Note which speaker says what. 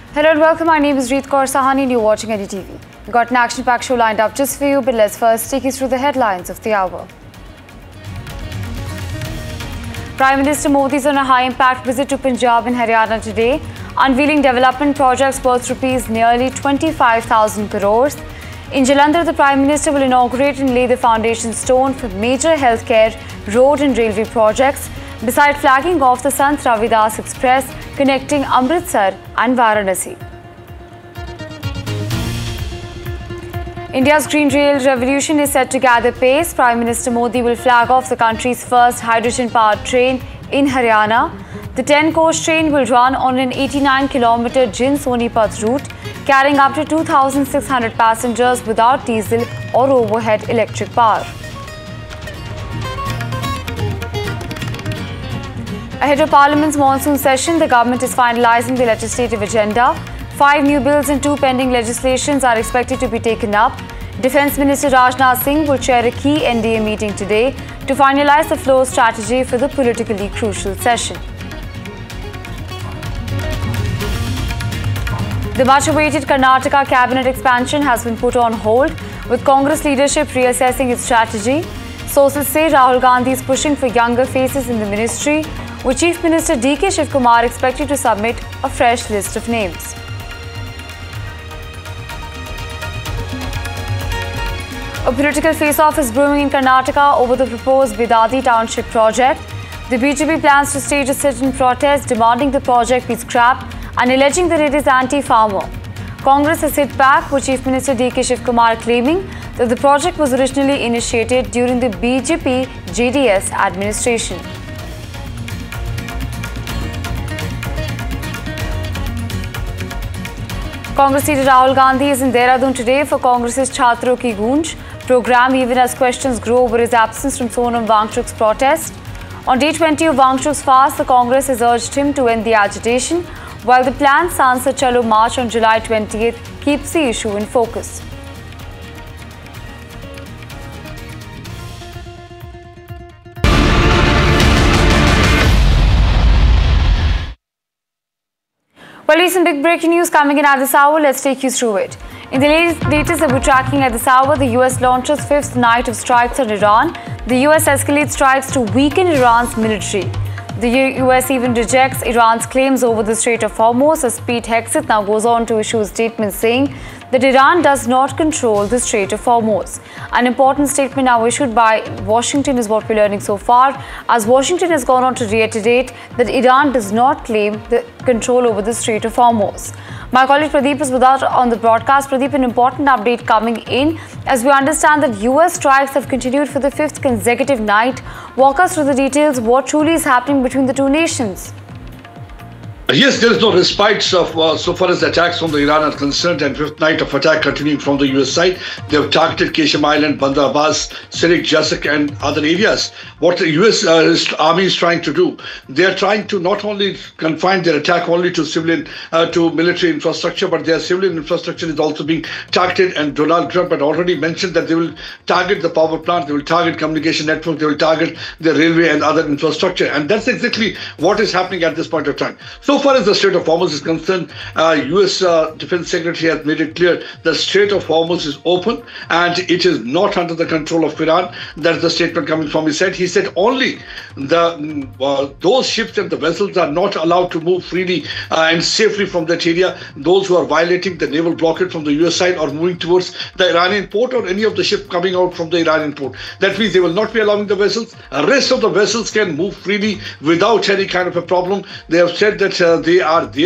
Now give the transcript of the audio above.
Speaker 1: Hello and welcome. My name is Reet Kaur Sahani and you're watching NDTV. We've got an action-packed show lined up just for you, but let's first take you through the headlines of the hour. Prime Minister Modi is on a high-impact visit to Punjab and Haryana today, unveiling development projects worth rupees nearly 25,000 crores. In Jalandhar, the Prime Minister will inaugurate and lay the foundation stone for major healthcare, road and railway projects, beside flagging off the Sant Ravidas Express connecting Amritsar and Varanasi. India's green rail revolution is set to gather pace. Prime Minister Modi will flag off the country's first hydrogen-powered train in Haryana. The 10-coach train will run on an 89-kilometer Jind-Sonipat route, carrying up to 2,600 passengers without diesel or overhead electric power. Ahead of Parliament's monsoon session, the government is finalising the legislative agenda. 5 new bills and 2 pending legislations are expected to be taken up. Defence Minister Rajnath Singh will chair a key NDA meeting today to finalise the flow strategy for the politically crucial session. The much-awaited Karnataka cabinet expansion has been put on hold, with Congress leadership reassessing its strategy. Sources say Rahul Gandhi is pushing for younger faces in the ministry, with Chief Minister D.K. Shivkumar expected to submit a fresh list of names. A political face-off is brewing in Karnataka over the proposed Bidadi Township project. The BJP plans to stage a sit-in protest demanding the project be scrapped and alleging that it is anti-farmer. Congress has hit back, with Chief Minister D.K. Shivkumar claiming that the project was originally initiated during the BJP-JDS administration. Congress leader Rahul Gandhi is in Dehradun today for Congress's Chhatron Ki Goonj program, even as questions grow over his absence from Sonam Wangchuk's protest. On day 20 of Wangchuk's fast, the Congress has urged him to end the agitation, while the planned Sansad Chalo March on July 20th keeps the issue in focus. Well, recent big breaking news coming in at this hour. Let's take you through it. In the latest that we're tracking at this hour, the US launches 5th night of strikes on Iran. The US escalates strikes to weaken Iran's military. The US even rejects Iran's claims over the Strait of Hormuz, as Pete Hegseth now goes on to issue a statement saying that Iran does not control the Strait of Hormuz. An important statement now issued by Washington is what we're learning so far, as Washington has gone on to reiterate that Iran does not claim the control over the Strait of Hormuz. My colleague Pradeep is with us on the broadcast. Pradeep, an important update coming in as we understand that US strikes have continued for the 5th consecutive night. Walk us through the details. What truly is happening between the two nations?
Speaker 2: Yes, there is no respite so far as the attacks from the Iran are concerned, and 5th night of attack continuing from the US side. They have targeted Keshem Island, Bandar Abbas, Sirik, Jasik and other areas. What the US army is trying to do, they are trying to not only confine their attack only to civilian, to military infrastructure, but their civilian infrastructure is also being targeted. And Donald Trump had already mentioned that they will target the power plant, they will target communication network, they will target the railway and other infrastructure. And that's exactly what is happening at this point of time. So far as the Strait of Hormuz is concerned, US Defense Secretary has made it clear the Strait of Hormuz is open and it is not under the control of Iran. That's the statement coming from his side. He said only those ships and the vessels are not allowed to move freely and safely from that area. Those who are violating the naval blockade from the US side or moving towards the Iranian port, or any of the ship coming out from the Iranian port. That means they will not be allowing the vessels. The rest of the vessels can move freely without any kind of a problem. They have said that they are there